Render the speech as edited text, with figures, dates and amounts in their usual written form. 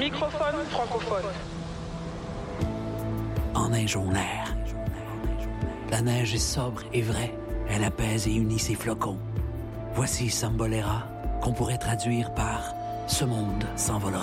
Microphone francophone. Enneige on air. La neige est sobre et vraie. Elle apaise et unit ses flocons. Voici Sambolera, qu'on pourrait traduire par « Ce monde s'envolera ».